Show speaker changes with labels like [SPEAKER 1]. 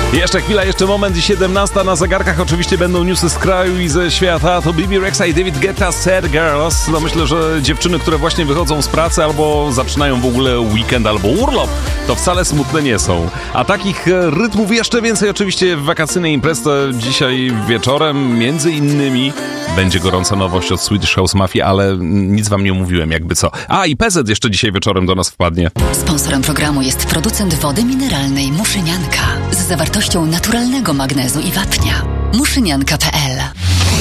[SPEAKER 1] Jeszcze chwila, jeszcze moment i 17 na zegarkach. Oczywiście będą newsy z kraju i ze świata. To Bibi Rexa i David Guetta, Sad Girls. No myślę, że dziewczyny, które właśnie wychodzą z pracy albo zaczynają w ogóle weekend albo urlop, to wcale smutne nie są. A takich rytmów jeszcze więcej oczywiście w wakacyjnej imprezie dzisiaj wieczorem. Między innymi będzie gorąca nowość od Swedish House Mafia, ale nic wam nie mówiłem, jakby co. A i PZ jeszcze dzisiaj wieczorem do nas wpadnie.
[SPEAKER 2] Sponsorem programu jest producent wody mineralnej Muszynianka z zawartością naturalnego magnezu i wapnia. Muszynianka.pl